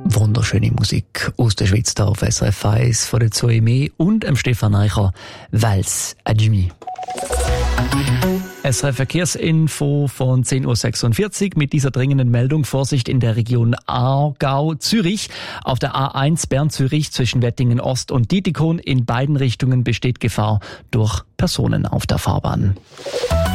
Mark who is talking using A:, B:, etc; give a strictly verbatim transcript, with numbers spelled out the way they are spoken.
A: Wunderschöne Musik aus der Schweiz hier auf S R F eins von der Zoe Mee und dem Stefan Eicher, Valse à demi. S R F Verkehrsinfo von zehn Uhr sechsundvierzig mit dieser dringenden Meldung. Vorsicht in der Region Aargau-Zürich. Auf der A eins Bern-Zürich zwischen Wettingen Ost und Dietikon in beiden Richtungen besteht Gefahr durch Personen auf der Fahrbahn.